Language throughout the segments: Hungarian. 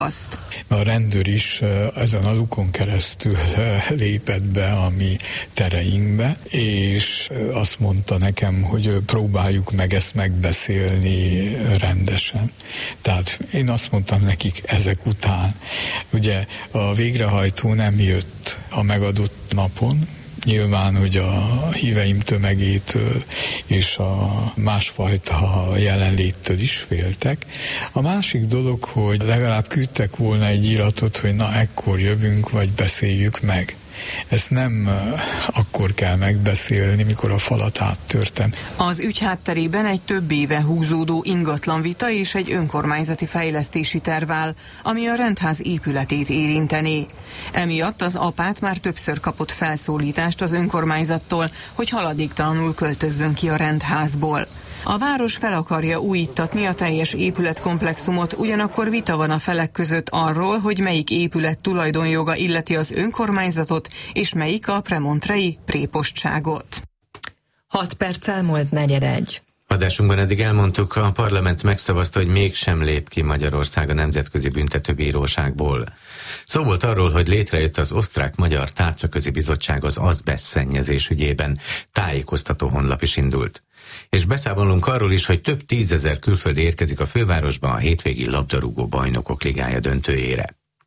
azt. A rendőr is ezen a lukon keresztül lépett be a mi tereinkbe, és azt mondta nekem, hogy próbáljuk meg ezt megbeszélni rendesen. Tehát én azt mondtam nekik ezek után. Ugye a végrehajtó nem jött a megadott napon, nyilván, hogy a híveim tömegétől és a másfajta jelenléttől is féltek. A másik dolog, hogy legalább küldtek volna egy iratot, hogy na ekkor jövünk, vagy beszéljük meg. Ezt nem akkor kell megbeszélni, mikor a falat áttörtem. Az ügy hátterében egy több éve húzódó ingatlanvita és egy önkormányzati fejlesztési terv áll, ami a rendház épületét érintené. Emiatt az apát már többször kapott felszólítást az önkormányzattól, hogy haladéktalanul költözzön ki a rendházból. A város fel akarja újítatni a teljes épületkomplexumot, ugyanakkor vita van a felek között arról, hogy melyik épület tulajdonjoga illeti az önkormányzatot, és melyik a premontrei prépostságot. 6 perccel múlt 4:01. Adásunkban eddig elmondtuk, a parlament megszavazta, hogy mégsem lép ki Magyarország a Nemzetközi Büntetőbíróságból. Szó volt arról, hogy létrejött az Osztrák-Magyar Tárcaközi Bizottság az azbeszt szennyezés ügyében, tájékoztató honlap is indult. És beszámolunk arról is, hogy több 10 000 külföldi érkezik a fővárosba a hétvégi labdarúgó bajnokok ligája döntőjére.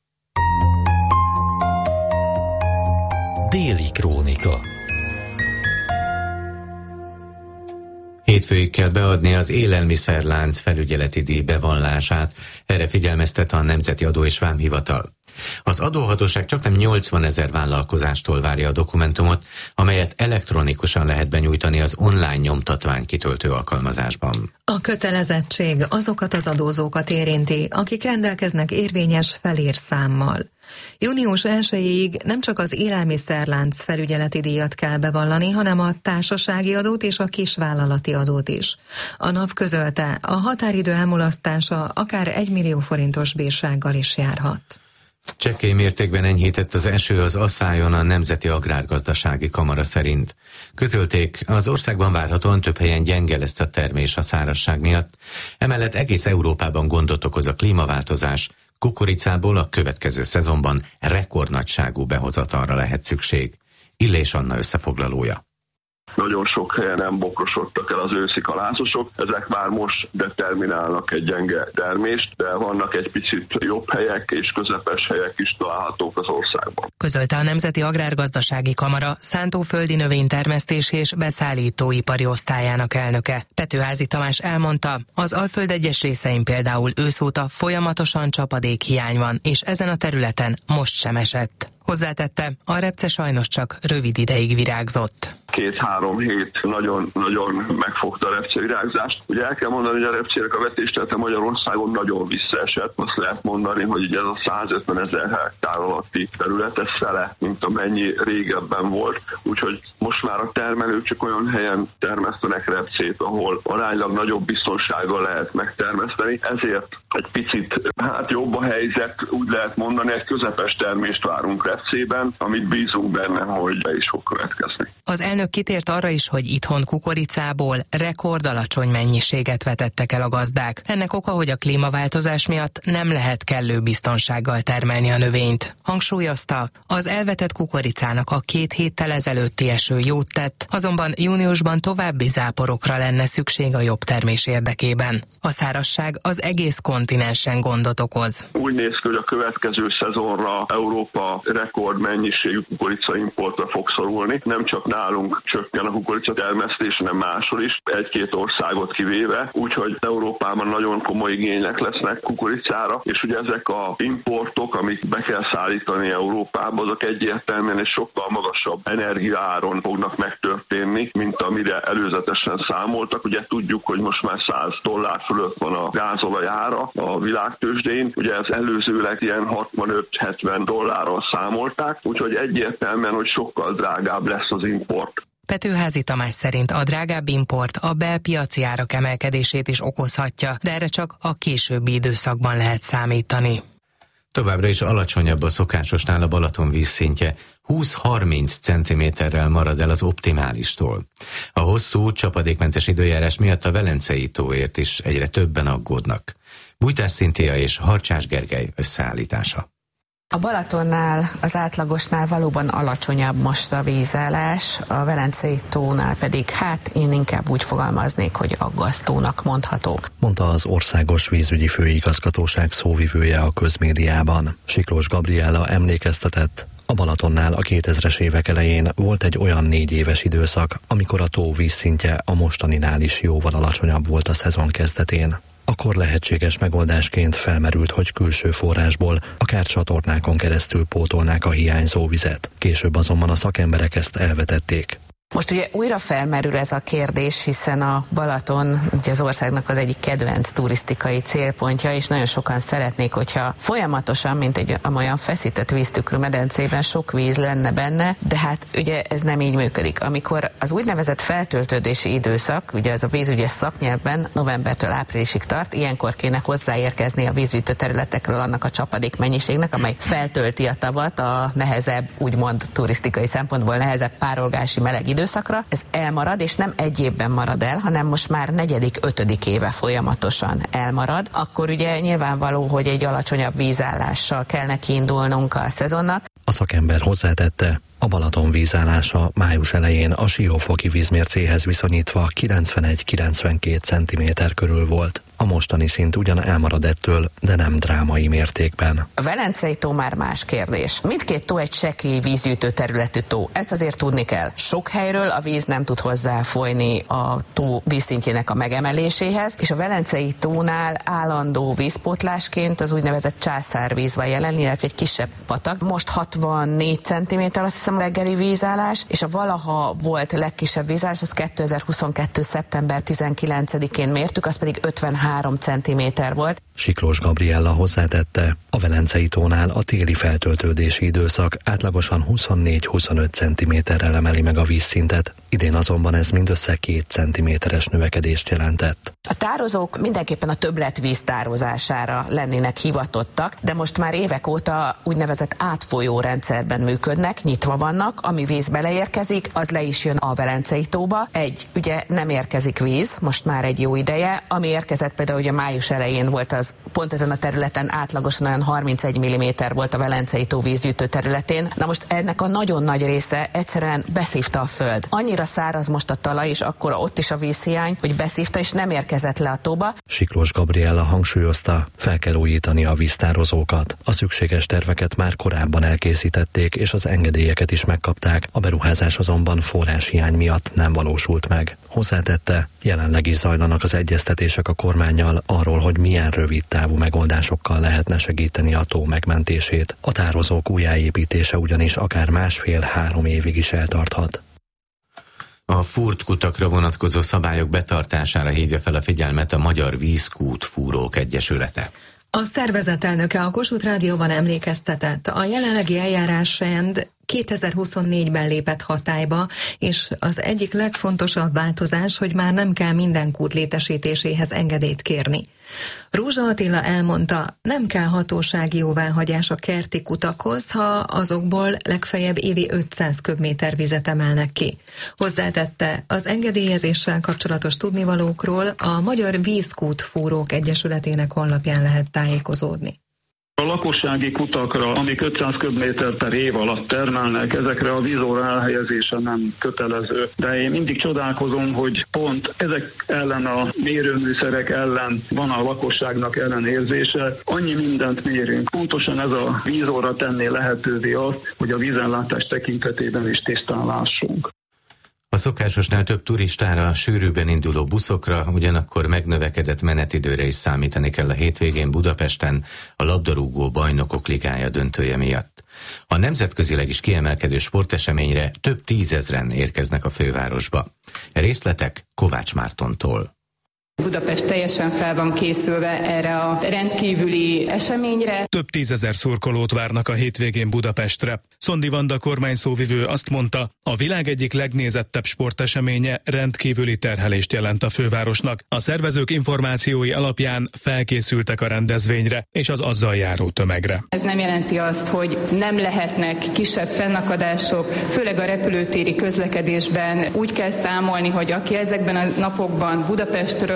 Déli krónika. Hétfőig kell beadni az élelmiszerlánc felügyeleti díj bevallását, erre figyelmeztet a Nemzeti Adó és Vámhivatal. Az adóhatóság csaknem 80 000 vállalkozástól várja a dokumentumot, amelyet elektronikusan lehet benyújtani az online nyomtatvány kitöltő alkalmazásban. A kötelezettség azokat az adózókat érinti, akik rendelkeznek érvényes felírszámmal. Június 1-ig nem csak az élelmiszerlánc felügyeleti díjat kell bevallani, hanem a társasági adót és a kisvállalati adót is. A NAV közölte, a határidő elmulasztása akár 1 millió forintos bírsággal is járhat. Csekély mértékben enyhített az eső az Asszályon a Nemzeti Agrárgazdasági Kamara szerint. Közölték, az országban várhatóan több helyen gyenge lesz a termés a szárazság miatt, emellett egész Európában gondot okoz a klímaváltozás, kukoricából a következő szezonban rekordnagyságú behozatalra lehet szükség. Illés Anna összefoglalója. Nagyon sok helyen nem bokrosodtak el az őszi kalászosok, ezek már most determinálnak egy gyenge termést, de vannak egy picit jobb helyek és közepes helyek is találhatók az országban. Közölte a Nemzeti Agrárgazdasági Kamara szántóföldi növénytermesztés és beszállítóipari osztályának elnöke. Petőházi Tamás elmondta, az Alföld egyes részein például őszóta folyamatosan csapadékhiány van, és ezen a területen most sem esett. Hozzátette, a repce sajnos csak rövid ideig virágzott. 2-3 hét nagyon megfogta a repce virágzást. Ugye el kell mondani, hogy a repcének a vetéstelete Magyarországon nagyon visszaesett. Azt lehet mondani, hogy ugye ez a 150 000 hektár alatti terület, ez fele, mint amennyi régebben volt. Úgyhogy most már a termelők csak olyan helyen termesztenek repcét, ahol aránylag nagyobb biztonsággal lehet megtermeszteni. Ezért egy picit jobb a helyzet, úgy lehet mondani, egy közepes termést várunk repcében, amit bízunk benne, hogy be is fog következni. Az elnök kitért arra is, hogy itthon kukoricából rekord alacsony mennyiséget vetettek el a gazdák. Ennek oka, hogy a klímaváltozás miatt nem lehet kellő biztonsággal termelni a növényt. Hangsúlyozta, az elvetett kukoricának a 2 héttel ezelőtti eső jót tett, azonban júniusban további záporokra lenne szükség a jobb termés érdekében. A szárazság az egész kontinensen gondot okoz. Úgy néz ki, hogy a következő szezonra Európa rekord mennyiségű kukoricaimportra fog szorulni. Nem csak nálunk csökken a kukoricatermesztés, hanem máshol is, 1-2 országot kivéve, úgyhogy Európában nagyon komoly igények lesznek kukoricára, és ugye ezek a importok, amik be kell szállítani Európába, azok egyértelműen egy sokkal magasabb energiaáron fognak megtörténni, mint amire előzetesen számoltak. Ugye tudjuk, hogy most már $100 fölött van a gázolaj ára a világtőzsdén, ugye ez előzőleg ilyen $65-70 számolták, úgyhogy egyértelműen, hogy sokkal drágább lesz az import. Petőházi Tamás szerint a drágább import a belpiaci árak emelkedését is okozhatja, de erre csak a későbbi időszakban lehet számítani. Továbbra is alacsonyabb a szokásosnál a Balaton vízszintje, 20-30 cm-rel marad el az optimálistól. A hosszú, csapadékmentes időjárás miatt a Velencei tóért is egyre többen aggódnak. Bújtás Szinthia és Harcsás Gergely összeállítása. A Balatonnál az átlagosnál valóban alacsonyabb most a vízállás, a Velencei tónál pedig én inkább úgy fogalmaznék, hogy aggasztónak mondható. Mondta az Országos Vízügyi Főigazgatóság szóvivője a közmédiában. Siklós Gabriella emlékeztetett, a Balatonnál a 2000-es évek elején volt egy olyan 4 éves időszak, amikor a tó vízszintje a mostaninál is jóval alacsonyabb volt a szezon kezdetén. Akkor lehetséges megoldásként felmerült, hogy külső forrásból, akár csatornákon keresztül pótolnák a hiányzó vizet. Később azonban a szakemberek ezt elvetették. Most ugye újra felmerül ez a kérdés, hiszen a Balaton ugye az országnak az egyik kedvenc turisztikai célpontja, és nagyon sokan szeretnék, hogyha folyamatosan, mint egy olyan feszített víztükrű medencében sok víz lenne benne, de hát ugye ez nem így működik. Amikor az úgynevezett feltöltődési időszak, ugye ez a vízügyes szaknyelvben novembertől áprilisig tart, ilyenkor kéne hozzáérkezni a vízgyűjtő területekről annak a csapadék mennyiségnek, amely feltölti a tavat a nehezebb, úgymond turisztikai szempontból nehezebb párolgási meleg időszakra. Ez elmarad, és nem egy évben marad el, hanem most már 4.-5. éve folyamatosan elmarad. Akkor ugye nyilvánvaló, hogy egy alacsonyabb vízállással kell neki indulnunk a szezonnak. A szakember hozzátette, a Balaton vízállása május elején a Siófoki vízmércéhez viszonyítva 91-92 cm körül volt. A mostani szint ugyan elmarad ettől, de nem drámai mértékben. A Velencei tó már más kérdés. Mindkét tó egy sekély vízgyűjtő területű tó. Ezt azért tudni kell. Sok helyről a víz nem tud hozzáfolyni a tó vízszintjének a megemeléséhez, és a Velencei tónál állandó vízpótlásként az úgynevezett császárvíz van jelen, illetve egy kisebb patak. Most 64 cm, azt hiszem, reggeli vízállás, és a valaha volt legkisebb vízállás, az 2022. szeptember 19-én mértük, az pedig 53 cm volt. Siklós Gabriella hozzátette, a Velencei tónál a téli feltöltődési időszak átlagosan 24-25 cm-rel emeli meg a vízszintet, idén azonban ez mindössze 2 cm-es növekedést jelentett. A tározók mindenképpen a többletvíz tározására lennének hivatottak, de most már évek óta úgynevezett átfolyó rendszerben működnek, nyitva vannak, ami víz beleérkezik, az le is jön a Velencei tóba. Ugye nem érkezik víz, most már egy jó ideje, ami érkezett például ugye május elején volt az, pont ezen a területen átlagosan olyan 31 mm volt a Velencei tó vízgyűjtő területén. Na most ennek a nagyon nagy része egyszerűen beszívta a föld. Annyira száraz most a talaj, és akkor ott is a vízhiány, hogy beszívta, és nem érkezett le a tóba. Siklós Gabriella hangsúlyozta, fel kell újítani a víztározókat. A szükséges terveket már korábban elkészítették, és az engedélyeket is megkapták, a beruházás azonban forráshiány miatt nem valósult meg. Hozzátette, jelenleg is zajlanak az egyeztetések a kormánnyal arról, hogy milyen rövid távú megoldásokkal lehetne segíteni a tó megmentését. A tározók újjáépítése ugyanis akár 1,5-3 évig is eltarthat. A furtkutakra vonatkozó szabályok betartására hívja fel a figyelmet a Magyar Vízkútfúrók Egyesülete. A szervezet elnöke a Kossuth Rádióban emlékeztetett, a jelenlegi eljárásrend 2024-ben lépett hatályba, és az egyik legfontosabb változás, hogy már nem kell minden kút létesítéséhez engedélyt kérni. Rózsa Attila elmondta, nem kell hatósági jóváhagyás a kerti kutakhoz, ha azokból legfeljebb évi 500 köbméter vizet emelnek ki. Hozzátette, az engedélyezéssel kapcsolatos tudnivalókról a Magyar Vízkútfúrók Egyesületének honlapján lehet tájékozódni. A lakossági kutakra, amik 500 köbméter per év alatt termelnek, ezekre a vízóra elhelyezése nem kötelező. De én mindig csodálkozom, hogy pont ezek ellen a mérőműszerek ellen van a lakosságnak ellenérzése. Annyi mindent mérünk. Pontosan ez a vízóra tenné lehetővé azt, hogy a vízellátás tekintetében is tisztán lássunk. A szokásosnál több turistára, sűrűben induló buszokra, ugyanakkor megnövekedett menetidőre is számítani kell a hétvégén Budapesten a labdarúgó bajnokok ligája döntője miatt. A nemzetközileg is kiemelkedő sporteseményre több 10 000-en érkeznek a fővárosba. Részletek Kovács Mártontól. Budapest teljesen fel van készülve erre a rendkívüli eseményre. Több 10 000 szurkolót várnak a hétvégén Budapestre. Szondi Vanda kormányszóvivő azt mondta, a világ egyik legnézettebb sporteseménye rendkívüli terhelést jelent a fővárosnak. A szervezők információi alapján felkészültek a rendezvényre és az azzal járó tömegre. Ez nem jelenti azt, hogy nem lehetnek kisebb fennakadások, főleg a repülőtéri közlekedésben úgy kell számolni, hogy aki ezekben a napokban Budapestről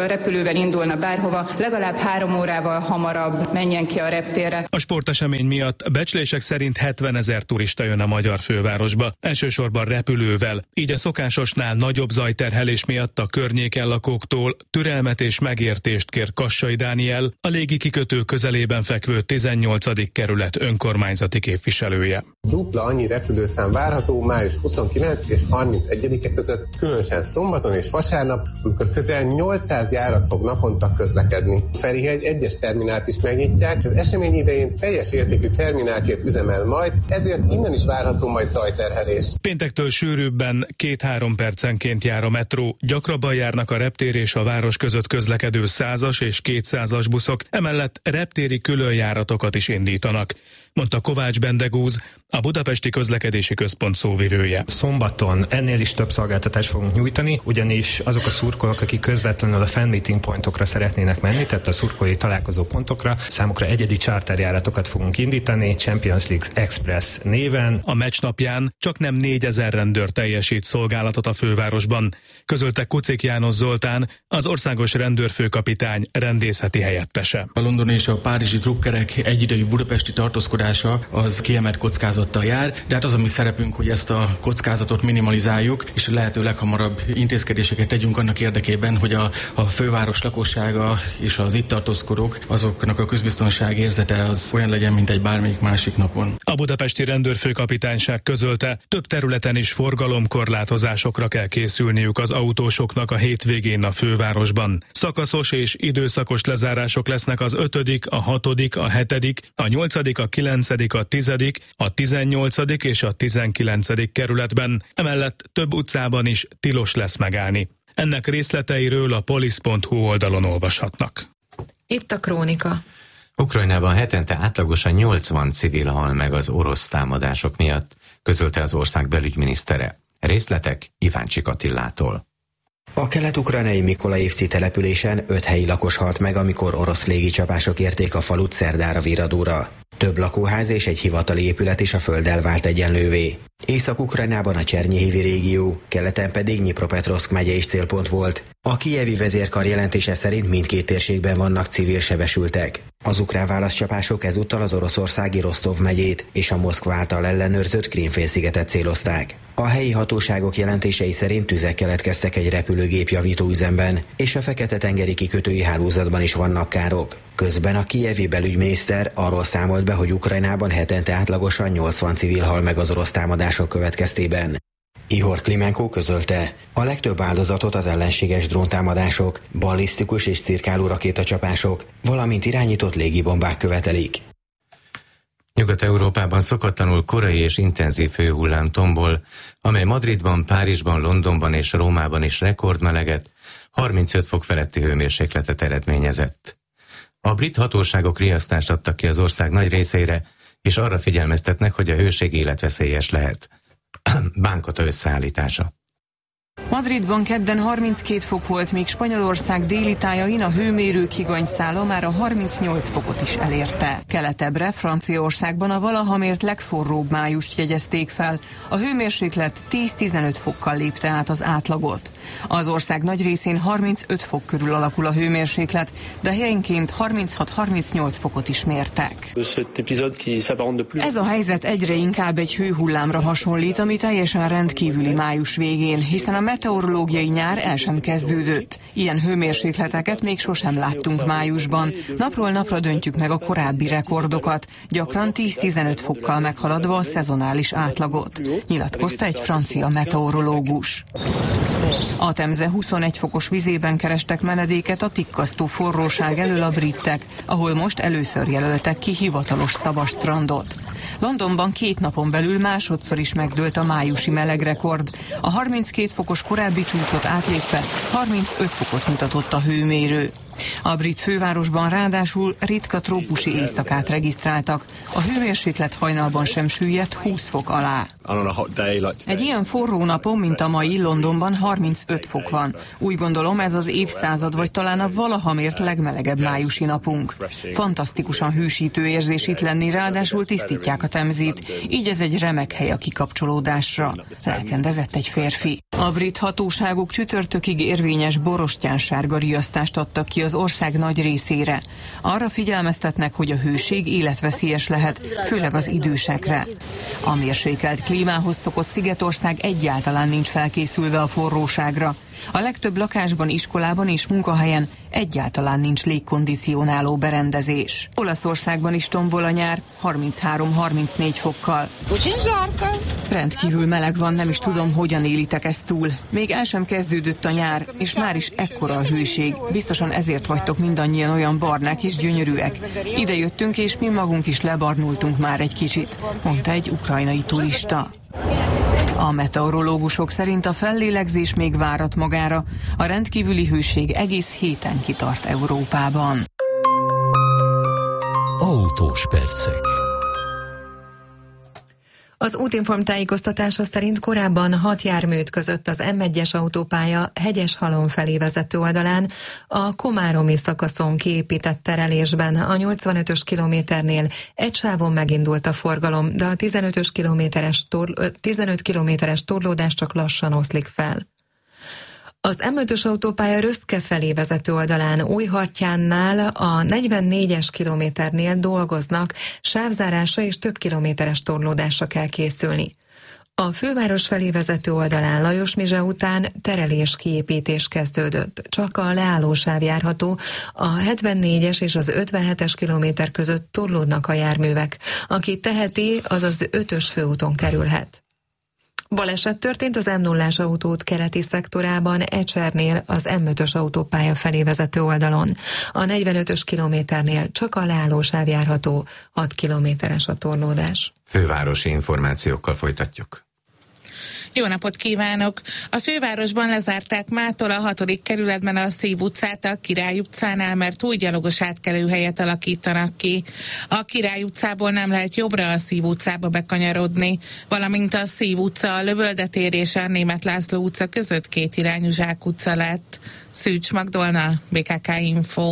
repülővel indulna bárhova, legalább 3 órával hamarabb menjen ki a reptérre. A sportesemény miatt becslések szerint 70 000 turista jön a magyar fővárosba, elsősorban repülővel, így a szokásosnál nagyobb zajterhelés miatt a környéken lakóktól türelmet és megértést kér Kassai Dániel, a légikikötő közelében fekvő 18. kerület önkormányzati képviselője. Dupla annyi repülőszám várható május 29 és 31-e között, különösen szombaton és vasárnap, amikor közel 800 járat fog naponta közlekedni. Ferihegy egyes terminált is megnyitják, és az esemény idején teljes értékű terminálként üzemel majd, ezért innen is várható majd zajterhelés. Péntektől sűrűbben 2-3 percenként jár a metró, gyakrabban járnak a reptér és a város között közlekedő 100-as és 200-as buszok, emellett reptéri különjáratokat is indítanak, mondta Kovács Bendegúz, a Budapesti Közlekedési Központ szóvivője. Szombaton ennél is több szolgáltatást fogunk nyújtani, ugyanis azok a szurkolók, akik közvetlenül a fan meeting pontokra szeretnének menni, tehát a szurkolói találkozó pontokra, számukra egyedi charterjáratokat fogunk indítani, Champions League Express néven. A meccs napján csak nem 4000 rendőr teljesít szolgálatot a fővárosban, közölte Kucik János Zoltán, az országos rendőrfőkapitány rendészeti helyettese. A londoni és a párizsi drukkerek egyidejű budapesti tartózkodása az kiemelt kockázattal jár, de hát az a mi szerepünk, hogy ezt a kockázatot minimalizáljuk, és a lehető leghamarabb intézkedéseket tegyünk annak érdekében, hogy a főváros lakossága és az itt tartózkodók, azoknak a közbiztonság érzete az olyan legyen, mint egy bármelyik másik napon. A budapesti rendőrfőkapitányság közölte, több területen is forgalomkorlátozásokra kell készülniük az autósoknak a hétvégén a fővárosban. Szakaszos és időszakos lezárások lesznek az 5., a 6., a 7., a 8., a 9., a 10., a 18. és a 19. kerületben, emellett több utcában is tilos lesz megállni. Ennek részleteiről a polisz.hu oldalon olvashatnak. Itt a krónika. Ukrajnában hetente átlagosan 80 civil hal meg az orosz támadások miatt, közölte az ország belügyminisztere. Részletek Iváncsik Attilától. A kelet-ukrajnai Mikolaivci településen 5 helyi lakos halt meg, amikor orosz légicsapások érték a falut szerdára viradóra. Több lakóház és egy hivatali épület is a földdel vált egyenlővé. Észak-Ukrajnában a Csernyihívi régió, keleten pedig Dnipropetrovszk megye is célpont volt. A kijevi vezérkar jelentése szerint mindkét térségben vannak civil sebesültek. Az ukrán válaszcsapások ezúttal az oroszországi Rostov megyét és a Moszkva által ellenőrzött Krím-félszigetet célozták. A helyi hatóságok jelentései szerint tüzek keletkeztek egy repülőgép javítóüzemben, és a Fekete-tengeri kikötői hálózatban is vannak károk. Közben a kijevi belügyminiszter arról számolt be, hogy Ukrajnában hetente átlagosan 80 civil hal meg az orosz támadások következtében. Ihor Klimenko közölte, a legtöbb áldozatot az ellenséges dróntámadások, ballisztikus és cirkáló rakétacsapások, valamint irányított légibombák követelik. Nyugat-Európában szokatlanul korai és intenzív hőhullám tombol, amely Madridban, Párizsban, Londonban és Rómában is rekordmeleget, 35 fok feletti hőmérsékletet eredményezett. A brit hatóságok riasztást adtak ki az ország nagy részeire, és arra figyelmeztetnek, hogy a hőség életveszélyes lehet. Bánkota összeállítása. Madridban kedden 32 fok volt, míg Spanyolország déli tájain a hőmérők higanyszála már a 38 fokot is elérte. Keletebbre, Franciaországban a valaha mért legforróbb májust jegyezték fel. A hőmérséklet 10-15 fokkal lépte át az átlagot. Az ország nagy részén 35 fok körül alakul a hőmérséklet, de helyenként 36-38 fokot is mértek. Ez a helyzet egyre inkább egy hőhullámra hasonlít, ami teljesen rendkívüli május végén, hiszen a meteorológiai nyár el sem kezdődött. Ilyen hőmérsékleteket még sosem láttunk májusban. Napról napra döntjük meg a korábbi rekordokat, gyakran 10-15 fokkal meghaladva a szezonális átlagot, nyilatkozta egy francia meteorológus. A Temze 21 fokos vizében kerestek menedéket a tikkasztó forróság elől a britek, ahol most először jelöltek ki hivatalos szavastrandot. Londonban 2 napon belül másodszor is megdőlt a májusi melegrekord. A 32 fokos korábbi csúcsot átlépve 35 fokot mutatott a hőmérő. A brit fővárosban ráadásul ritka trópusi éjszakát regisztráltak. A hőmérséklet hajnalban sem süllyedt 20 fok alá. Egy ilyen forró napon, mint a mai, Londonban 35 fok van. Úgy gondolom, ez az évszázad vagy talán a valaha mért legmelegebb májusi napunk. Fantasztikusan hűsítő érzés itt lenni, ráadásul tisztítják a Temzét, így ez egy remek hely a kikapcsolódásra, lelkendezett egy férfi. A brit hatóságok csütörtökig érvényes borostyánsárga riasztást adtak ki az ország nagy részére. Arra figyelmeztetnek, hogy a hőség életveszélyes lehet, főleg az idősekre. A mérsékelt klímához szokott Szigetország egyáltalán nincs felkészülve a forróságra. A legtöbb lakásban, iskolában és munkahelyen egyáltalán nincs légkondicionáló berendezés. Olaszországban is tombol a nyár 33-34 fokkal. Rendkívül meleg van, nem is tudom, hogyan élitek ezt túl. Még el sem kezdődött a nyár, és már is ekkora a hőség. Biztosan ezért vagytok mindannyian olyan barnák és gyönyörűek. Ide jöttünk, és mi magunk is lebarnultunk már egy kicsit, mondta egy ukrajnai turista. A meteorológusok szerint a fellélegzés még várat magára. A rendkívüli hőség egész héten kitart Európában. Autós percek. Az Útinform tájékoztatása szerint korábban 6 jármű ütközött az M1-es autópálya Hegyeshalom felé vezető oldalán, a komáromi szakaszon kiépített terelésben. A 85-ös kilométernél egy sávon megindult a forgalom, de a 15 kilométeres torlódás csak lassan oszlik fel. Az M5-ös autópálya Röszke felé vezető oldalán Újhartyánnál a 44-es kilométernél dolgoznak, sávzárásra és több kilométeres torlódásra kell készülni. A főváros felé vezető oldalán Lajos-Mizse után terelés-kiépítés kezdődött. Csak a leállósáv járható, a 74-es és az 57-es kilométer között torlódnak a járművek. Aki teheti, az az 5-ös főúton kerülhet. Baleset történt az M0-ás autóút keleti szektorában, Ecsernél az M5-ös autópálya felé vezető oldalon. A 45-ös kilométernél csak a leállósáv járható, 6 kilométeres a torlódás. Fővárosi információkkal folytatjuk. Jó napot kívánok! A fővárosban lezárták mától a 6. kerületben a Szív utcát a Király utcánál, mert új gyalogos átkelőhelyet alakítanak ki. A Király utcából nem lehet jobbra a Szív utcába bekanyarodni, valamint a Szív utca, a Lövölde tér és a Németh László utca között kétirányú zsákutca lett. Szűcs Magdolna, BKK Info.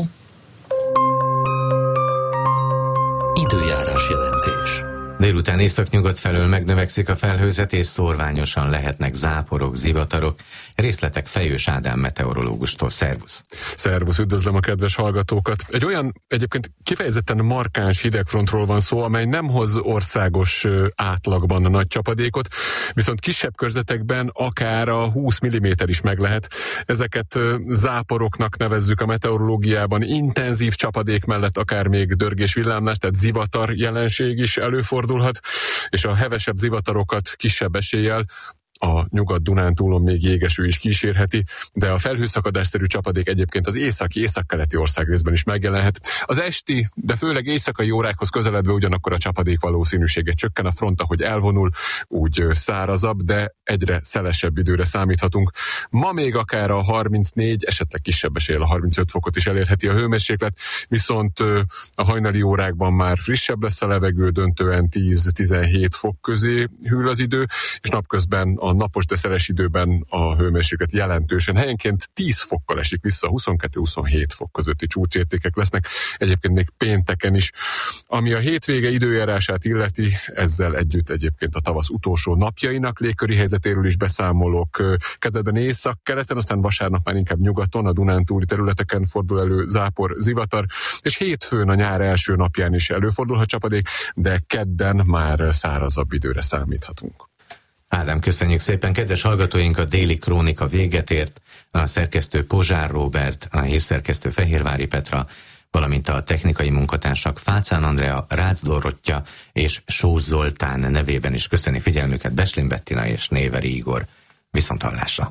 Időjárás jelentés. Délután északnyugat felől megnövekszik a felhőzetés, szórványosan lehetnek záporok, zivatarok. Részletek Fejős Ádám meteorológustól. Szervusz! Szervusz, üdvözlöm a kedves hallgatókat! Egy olyan egyébként kifejezetten markáns hidegfrontról van szó, amely nem hoz országos átlagban a nagy csapadékot, viszont kisebb körzetekben akár a 20 mm is meg lehet. Ezeket záporoknak nevezzük a meteorológiában, intenzív csapadék mellett akár még dörgés, villámlás, tehát zivatar jelenség is előfordulhat, és a hevesebb zivatarokat kisebb eséllyel a Nyugat-Dunántúlon még jégeső is kísérheti, de a felhőszakadásszerű csapadék egyébként az észak-keleti országrészben is megjelenhet. Az esti, de főleg éjszakai órákhoz közeledve ugyanakkor a csapadék valószínűsége csökken, a front, ahogy elvonul, úgy szárazabb, de egyre szelesebb időre számíthatunk. Ma még akár a 34, esetleg kisebb eséllyel a 35 fokot is elérheti a hőmérséklet, viszont a hajnali órákban már frissebb lesz a levegő, döntően 10-17 fok közé hűl az idő, és napközben a napos, de szeles időben a hőmérséklet jelentősen helyenként 10 fokkal esik vissza, 22-27 fok közötti csúcsértékek lesznek, egyébként még pénteken is. Ami a hétvége időjárását illeti, ezzel együtt egyébként a tavasz utolsó napjainak légköri helyzetéről is beszámolok. Kezdetben észak-keleten, aztán vasárnap már inkább nyugaton, a Dunántúli területeken fordul elő zápor, zivatar, és hétfőn a nyár első napján is előfordulhat csapadék, de kedden már szárazabb időre számíthatunk. Ádám, köszönjük szépen. Kedves hallgatóink, a déli krónika véget ért. A szerkesztő Pozsár Róbert, a hírszerkesztő Fehérvári Petra, valamint a technikai munkatársak Fácán Andrea, Rácz Dorottya és Sós Zoltán nevében is köszöni figyelmüket Beslin Bettina és Néveri Igor. Viszonthallásra.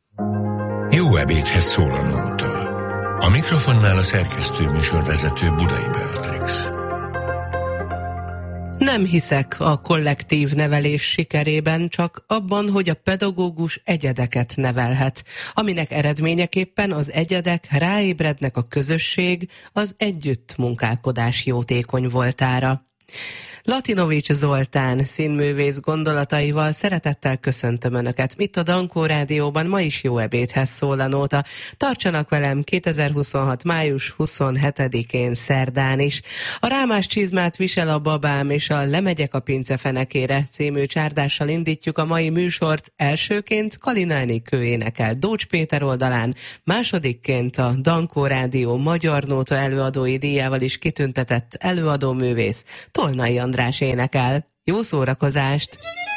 Jó ebédhez szól a nóta. A mikrofonnál a szerkesztő műsorvezető Budai Beatrix. Nem hiszek a kollektív nevelés sikerében, csak abban, hogy a pedagógus egyedeket nevelhet, aminek eredményeképpen az egyedek ráébrednek a közösség, az együttmunkálkodás jótékony voltára. Latinovics Zoltán színművész gondolataival szeretettel köszöntöm Önöket. Itt a Dankó Rádióban ma is jó ebédhez szól a nóta. Tartsanak velem 2026. május 27-én szerdán is. A Rámás csizmát visel a babám és a Lemegyek a pince fenekére című csárdással indítjuk a mai műsort. Elsőként Kalináni Kő énekel Dócs Péter oldalán, másodikként a Dankó Rádió magyar nóta előadói díjával is kitüntetett előadóművész Tolnai András énekel. Jó szórakozást!